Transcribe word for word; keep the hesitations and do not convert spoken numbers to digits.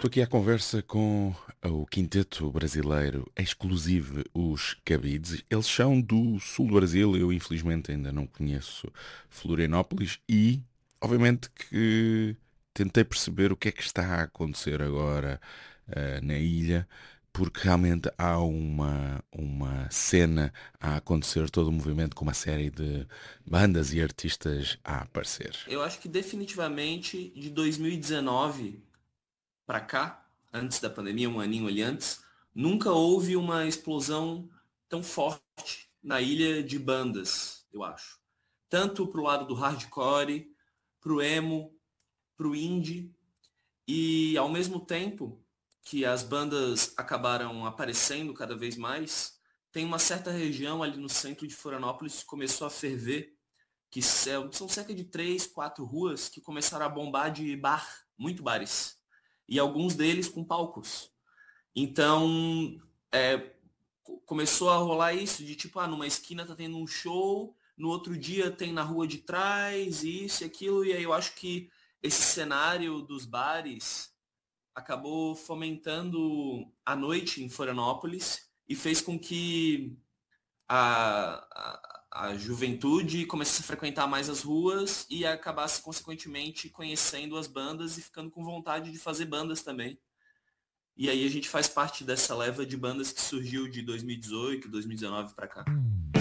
Estou aqui à conversa com o quinteto brasileiro exclusivo, os Cabides. Eles são do sul do Brasil, eu infelizmente ainda não conheço Florianópolis e, obviamente, que tentei perceber o que é que está a acontecer agora eh, na ilha, porque realmente há uma, uma cena a acontecer, todo o movimento com uma série de bandas e artistas a aparecer. Eu acho que definitivamente de dois mil e dezenove para cá, antes da pandemia, um aninho ali antes, nunca houve uma explosão tão forte na ilha de bandas, eu acho. Tanto pro lado do hardcore, pro emo, pro indie, e ao mesmo tempo que as bandas acabaram aparecendo cada vez mais, tem uma certa região ali no centro de Florianópolis que começou a ferver, que são são cerca de três, quatro ruas que começaram a bombar de bar, muito bares. E alguns deles com palcos. Então, é, co- começou a rolar isso de tipo, ah, numa esquina tá tendo um show, no outro dia tem na rua de trás, isso e aquilo, e aí eu acho que esse cenário dos bares acabou fomentando a noite em Florianópolis e fez com que a, a, a juventude começasse a frequentar mais as ruas e acabasse, consequentemente, conhecendo as bandas e ficando com vontade de fazer bandas também. E aí a gente faz parte dessa leva de bandas que surgiu de dois mil e dezoito, dois mil e dezenove para cá.